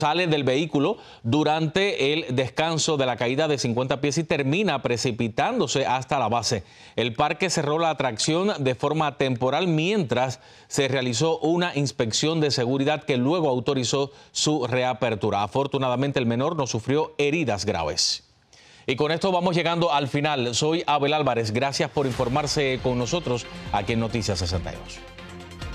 sale del vehículo durante el descanso de la caída de 50 pies y termina precipitándose hasta la base. El parque cerró la atracción de forma temporal mientras se realizó una inspección de seguridad que luego autorizó su reapertura. Afortunadamente, el menor no sufrió heridas graves. Y con esto vamos llegando al final. Soy Abel Álvarez. Gracias por informarse con nosotros aquí en Noticias 62.